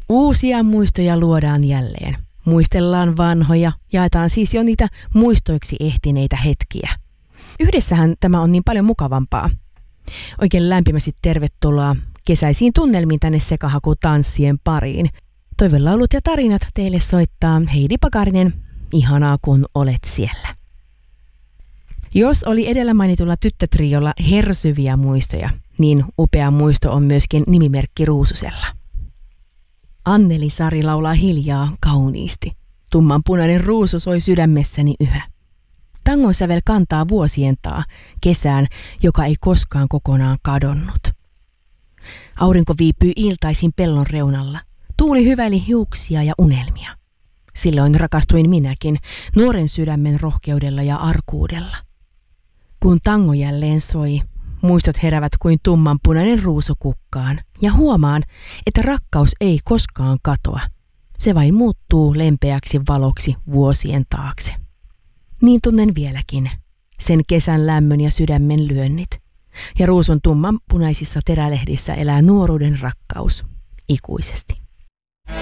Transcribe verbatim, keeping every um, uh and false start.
Uusia muistoja luodaan jälleen. Muistellaan vanhoja, jaetaan siis jo niitä muistoiksi ehtineitä hetkiä. Yhdessähän tämä on niin paljon mukavampaa. Oikein lämpimästi tervetuloa kesäisiin tunnelmiin tänne Sekahaku-tanssien pariin. Toivellaulut ja tarinat teille soittaa Heidi Pakarinen. Ihanaa kun olet siellä. Jos oli edellä mainitulla tyttötriolla hersyviä muistoja, niin upea muisto on myöskin nimimerkki Ruususella. Anneli Sari laulaa hiljaa kauniisti. Tummanpunainen ruusu soi sydämessäni yhä. Tangon sävel kantaa vuosien taa kesään, joka ei koskaan kokonaan kadonnut. Aurinko viipyy iltaisin pellon reunalla. Tuuli hyväili hiuksia ja unelmia. Silloin rakastuin minäkin, nuoren sydämen rohkeudella ja arkuudella. Kun tango jälleen soi, muistot herävät kuin tummanpunainen ruusu kukkaan ja huomaan, että rakkaus ei koskaan katoa. Se vain muuttuu lempeäksi valoksi vuosien taakse. Niin tunnen vieläkin sen kesän lämmön ja sydämen lyönnit. Ja ruusun tummanpunaisissa terälehdissä elää nuoruuden rakkaus ikuisesti.